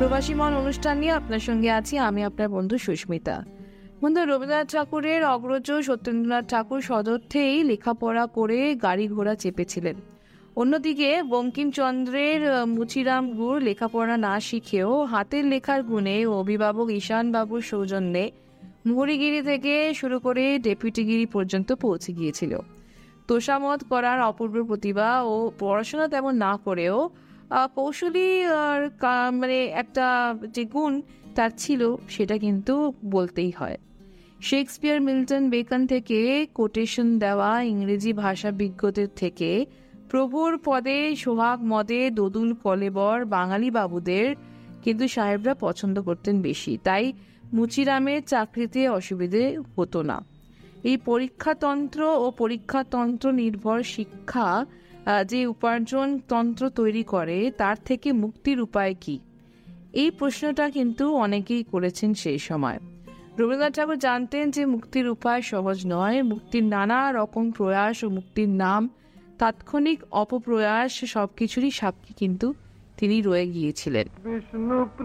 প্রবাসী মন অনুষ্ঠান নিয়ে আপনার সঙ্গে আছি আমি, আপনার বন্ধু সুস্মিতা। বন্ধু, রবীন্দ্রনাথ ঠাকুরের অগ্রজ সত্যেন্দ্রনাথ ঠাকুর সদর্থেই লেখাপড়া করে গাড়ি ঘোড়া চেপেছিলেন। অন্যদিকে বঙ্কিমচন্দ্রের মুচিরাম গুড় লেখাপড়া না শিখেও হাতের লেখার গুণে অভিভাবক ঈশানবাবুর সৌজন্যে মুহুরীগিরি থেকে শুরু করে ডেপুটিগিরি পর্যন্ত পৌঁছে গিয়েছিল। তোষামত করার অপূর্ব প্রতিভা ও পড়াশোনা তেমন না করেও কৌশলী মানে একটা যে গুণ তার ছিল, সেটা কিন্তু বলতেই হয়। শেক্সপিয়ার, মিল্টন, বেকন থেকে কোটেশন দেওয়া ইংরেজি ভাষা বিজ্ঞদের থেকে প্রভুর পদে সোহাগ মদে দোদুল কলেবর বাঙালি বাবুদের কিন্তু সাহেবরা পছন্দ করতেন বেশি। তাই মুচিরামের চাকরিতে অসুবিধে হতো না। এই পরীক্ষাতন্ত্র ও পরীক্ষাতন্ত্র নির্ভর শিক্ষা যে উপার্জন তন্ত্র তৈরি করে, তার থেকে মুক্তির উপায় কি? এই প্রশ্নটা কিন্তু অনেকেই করেছেন সেই সময়। রবীন্দ্রনাথ ঠাকুর জানতেন যে মুক্তির উপায় সহজ নয়। মুক্তির নানা রকম প্রয়াস ও মুক্তির নাম তাৎক্ষণিক অপপ্রয়াস সবকিছুরই সাক্ষী কিন্তু তিনি রয়ে গিয়েছিলেন।